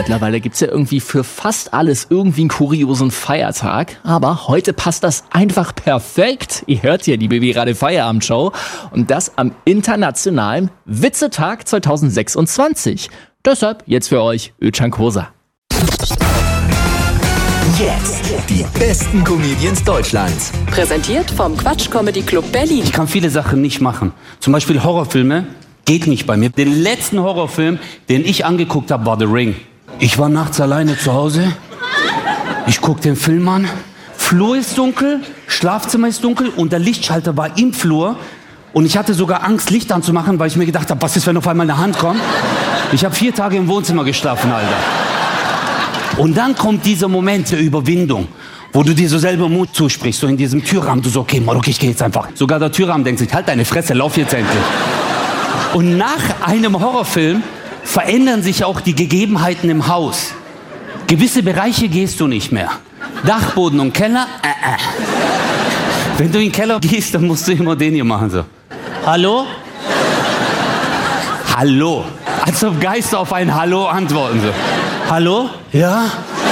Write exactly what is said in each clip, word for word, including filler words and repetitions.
Mittlerweile gibt's ja irgendwie für fast alles irgendwie einen kuriosen Feiertag. Aber heute passt das einfach perfekt. Ihr hört hier die B B Radio Feierabendshow. Und das am internationalen Witzetag zweitausendsechsundzwanzig. Deshalb jetzt für euch Özcan Kosa. Jetzt die besten Comedians Deutschlands. Präsentiert vom Quatsch Comedy Club Berlin. Ich kann viele Sachen nicht machen. Zum Beispiel Horrorfilme. Geht nicht bei mir. Den letzten Horrorfilm, den ich angeguckt habe, war The Ring. Ich war nachts alleine zu Hause. Ich guck den Film an. Flur ist dunkel, Schlafzimmer ist dunkel und der Lichtschalter war im Flur. Und ich hatte sogar Angst, Licht anzumachen, weil ich mir gedacht habe, was ist, wenn auf einmal eine Hand kommt? Ich habe vier Tage im Wohnzimmer geschlafen, Alter. Und dann kommt dieser Moment der Überwindung, wo du dir so selber Mut zusprichst, so in diesem Türrahmen. Du so, okay, Marok, ich gehe jetzt einfach. Sogar der Türrahmen denkt sich, halt deine Fresse, lauf jetzt endlich. Und nach einem Horrorfilm verändern sich auch die Gegebenheiten im Haus. Gewisse Bereiche gehst du nicht mehr. Dachboden und Keller, äh, äh. Wenn du in den Keller gehst, dann musst du immer den hier machen, so. Hallo? Hallo. Als ob Geister auf ein Hallo antworten, so. Hallo? Ja?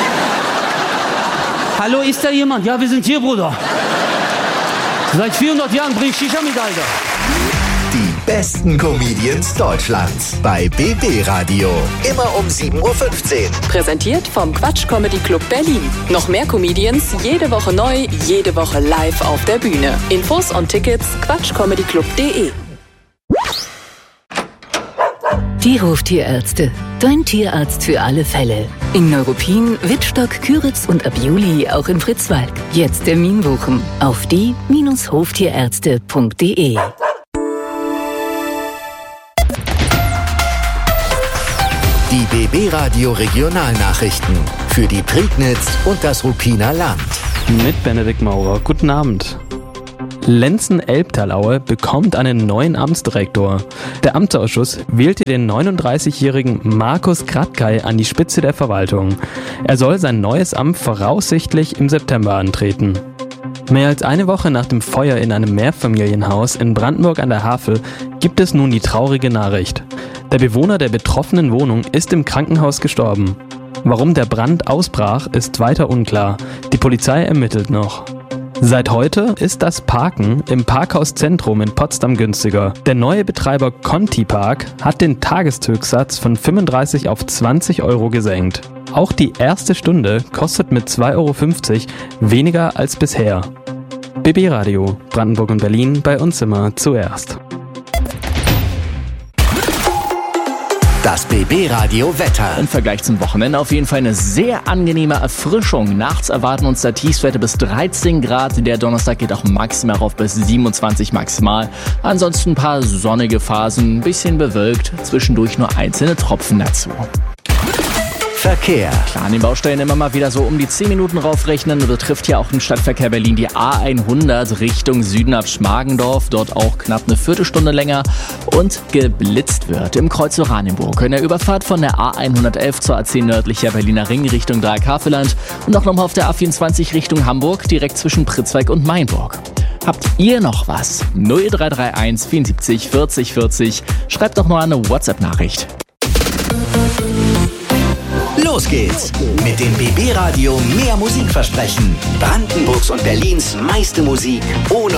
Hallo, ist da jemand? Ja, wir sind hier, Bruder. Seit vierhundert Jahren bring ich Shisha mit, Alter. Die besten Comedians Deutschlands bei B B Radio. Immer um sieben Uhr fünfzehn. Präsentiert vom Quatsch Comedy Club Berlin. Noch mehr Comedians, jede Woche neu, jede Woche live auf der Bühne. Infos und Tickets quatschcomedyclub punkt de. Die Hoftierärzte. Dein Tierarzt für alle Fälle. In Neuruppin, Wittstock, Küritz und ab Juli auch in Fritzwalk. Jetzt Termin buchen auf die Hoftierärzte punkt de. Die B B Radio Regionalnachrichten für die Prignitz und das Ruppiner Land. Mit Benedikt Maurer. Guten Abend. Lenzen-Elbtalaue bekommt einen neuen Amtsdirektor. Der Amtsausschuss wählte den neununddreißigjährigen Markus Kratkay an die Spitze der Verwaltung. Er soll sein neues Amt voraussichtlich im September antreten. Mehr als eine Woche nach dem Feuer in einem Mehrfamilienhaus in Brandenburg an der Havel gibt es nun die traurige Nachricht. Der Bewohner der betroffenen Wohnung ist im Krankenhaus gestorben. Warum der Brand ausbrach, ist weiter unklar. Die Polizei ermittelt noch. Seit heute ist das Parken im Parkhauszentrum in Potsdam günstiger. Der neue Betreiber Conti Park hat den Tageshöchstsatz von fünfunddreißig auf zwanzig Euro gesenkt. Auch die erste Stunde kostet mit zwei Euro fünfzig weniger als bisher. B B Radio, Brandenburg und Berlin, bei uns immer zuerst. Das B B Radio Wetter. Im Vergleich zum Wochenende auf jeden Fall eine sehr angenehme Erfrischung. Nachts erwarten uns da Tiefstwerte bis dreizehn Grad. Der Donnerstag geht auch maximal rauf bis siebenundzwanzig maximal. Ansonsten ein paar sonnige Phasen, ein bisschen bewölkt, zwischendurch nur einzelne Tropfen dazu. Verkehr. Klar, an den Baustellen immer mal wieder so um die zehn Minuten raufrechnen. Betrifft hier auch im Stadtverkehr Berlin die A hundert Richtung Süden ab Schmargendorf. Dort auch knapp eine Viertelstunde länger und geblitzt wird. Im Kreuz Oranienburg in der Überfahrt von der A hundertelf zur A zehn nördlicher Berliner Ring Richtung Dreieck-Havelland und auch nochmal auf der A vierundzwanzig Richtung Hamburg, direkt zwischen Pritzwalk und Mainburg. Habt ihr noch was? null drei drei eins vierundsiebzig vierzig vierzig. Schreibt doch noch eine WhatsApp-Nachricht. Los geht's mit dem B B Radio mehr Musikversprechen. Brandenburgs und Berlins meiste Musik ohne